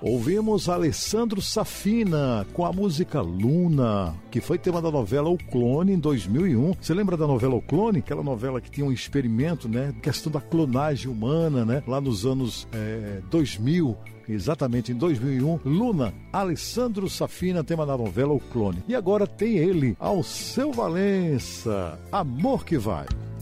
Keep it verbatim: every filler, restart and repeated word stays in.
Ouvimos Alessandro Safina com a música Luna, que foi tema da novela O Clone em dois mil e um. Você lembra da novela O Clone? Aquela novela que tinha um experimento, né? Questão da clonagem humana, né? Lá nos anos é, dois mil, exatamente em dois mil e um. Luna, Alessandro Safina, tema da novela O Clone. E agora tem ele, Alceu Valença, Amor que Vai.